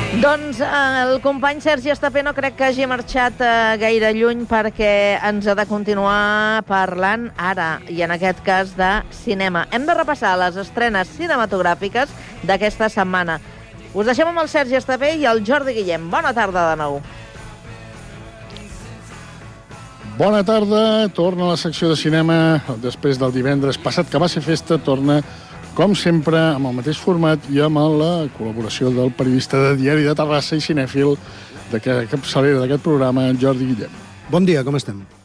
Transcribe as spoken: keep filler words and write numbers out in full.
Doncs eh, el company Sergi Estapé no crec que hagi marxat eh, gaire lluny perquè ens ha de continuar parlant ara, i en aquest cas de cinema. Hem de repassar les estrenes cinematogràfiques d'aquesta setmana. Us deixem amb el Sergi Estapé i el Jordi Guillem. Bona tarda de nou. Bona tarda, torna a la secció de cinema després del divendres passat que va ser festa, torna com sempre, amb el mateix format i amb la col·laboració del periodista de Diari de Terrassa i cinèfil de capçalera d'aquest programa, Jordi Guillem. Bon dia, com estem?